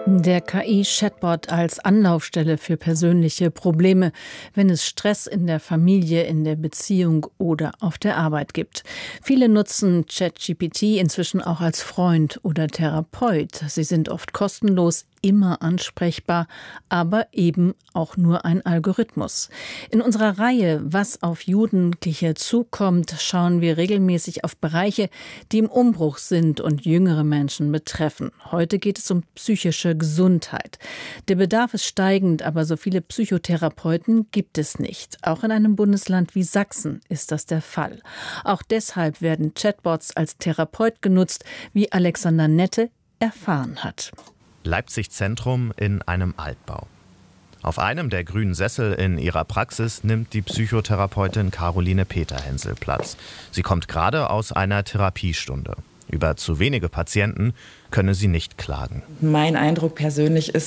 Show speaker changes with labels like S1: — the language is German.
S1: Der KI-Chatbot als Anlaufstelle für persönliche Probleme, wenn es Stress in der Familie, in der Beziehung oder auf der Arbeit gibt. Viele nutzen ChatGPT inzwischen auch als Freund oder Therapeut. Sie sind oft kostenlos, immer ansprechbar, aber eben auch nur ein Algorithmus. In unserer Reihe Was auf Jugendliche zukommt, schauen wir regelmäßig auf Bereiche, die im Umbruch sind und jüngere Menschen betreffen. Heute geht es um psychische Gesundheit. Der Bedarf ist steigend, aber so viele Psychotherapeuten gibt es nicht. Auch in einem Bundesland wie Sachsen ist das der Fall. Auch deshalb werden Chatbots als Therapeut genutzt, wie Alexander Nette erfahren hat.
S2: Leipzig Zentrum in einem Altbau. Auf einem der grünen Sessel in ihrer Praxis nimmt die Psychotherapeutin Caroline Peterhensel Platz. Sie kommt gerade aus einer Therapiestunde. Über zu wenige Patienten könne sie nicht klagen.
S3: Mein Eindruck persönlich ist,